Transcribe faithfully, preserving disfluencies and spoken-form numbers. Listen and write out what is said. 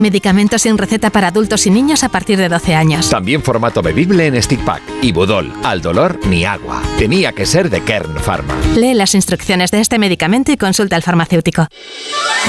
Medicamentos sin receta para adultos y niños a partir de doce años. También formato bebible en stick pack. Ibudol, al dolor ni agua. Tenía que ser de Kern Pharma. Lee las instrucciones de este medicamento y consulta al farmacéutico.